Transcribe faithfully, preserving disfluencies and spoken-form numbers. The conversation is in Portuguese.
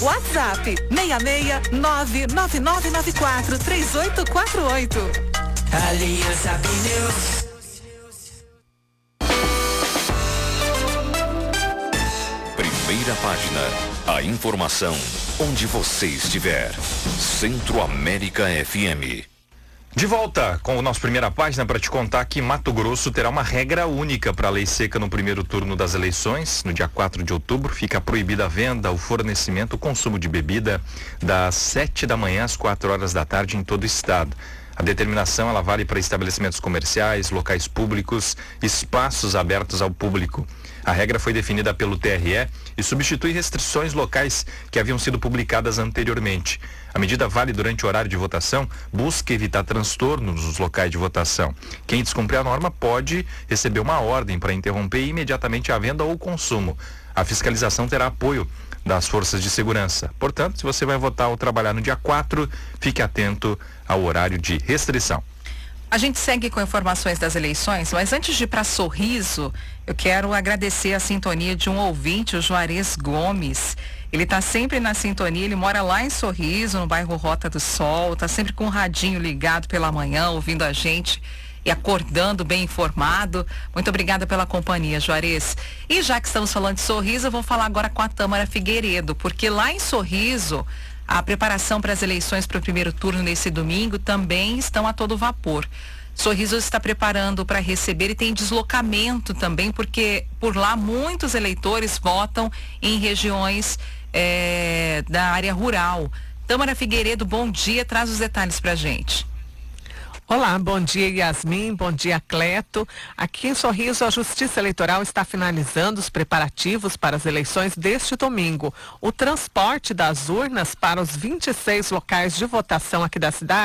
WhatsApp seis seis nove nove nove nove quatro três oito quatro oito. Aliança Pneus. Primeira página. A informação onde você estiver. Centro América F M. De volta com o nosso Primeira Página para te contar que Mato Grosso terá uma regra única para a lei seca no primeiro turno das eleições. No dia quatro de outubro fica proibida a venda, o fornecimento, o consumo de bebida das sete da manhã às quatro horas da tarde em todo o estado. A determinação ela vale para estabelecimentos comerciais, locais públicos, espaços abertos ao público. A regra foi definida pelo T R E e substitui restrições locais que haviam sido publicadas anteriormente. A medida vale durante o horário de votação, busca evitar transtornos nos locais de votação. Quem descumprir a norma pode receber uma ordem para interromper imediatamente a venda ou o consumo. A fiscalização terá apoio das forças de segurança. Portanto, se você vai votar ou trabalhar no dia quatro, fique atento ao horário de restrição. A gente segue com informações das eleições, mas antes de ir para Sorriso, eu quero agradecer a sintonia de um ouvinte, o Juarez Gomes. Ele está sempre na sintonia, ele mora lá em Sorriso, no bairro Rota do Sol, está sempre com o radinho ligado pela manhã, ouvindo a gente e acordando bem informado. Muito obrigada pela companhia, Juarez. E já que estamos falando de Sorriso, eu vou falar agora com a Tâmara Figueiredo, porque lá em Sorriso, a preparação para as eleições para o primeiro turno nesse domingo também estão a todo vapor. Sorriso está preparando para receber e tem deslocamento também, porque por lá muitos eleitores votam em regiões é, da área rural. Tâmara Figueiredo, bom dia, traz os detalhes para a gente. Olá, bom dia Yasmin, bom dia Cleto. Aqui em Sorriso, a Justiça Eleitoral está finalizando os preparativos para as eleições deste domingo. O transporte das urnas para os vinte e seis locais de votação aqui da cidade